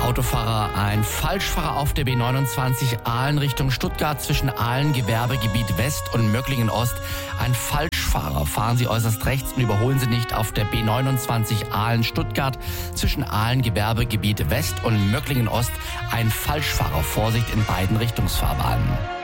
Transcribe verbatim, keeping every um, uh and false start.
Autofahrer, ein Falschfahrer auf der B neunundzwanzig Aalen Richtung Stuttgart zwischen Aalen Gewerbegebiet West und Möcklingen Ost. Ein Falschfahrer. Fahren Sie äußerst rechts und überholen Sie nicht auf der B neunundzwanzig Aalen Stuttgart zwischen Aalen Gewerbegebiet West und Möcklingen Ost. Ein Falschfahrer. Vorsicht in beiden Richtungsfahrbahnen.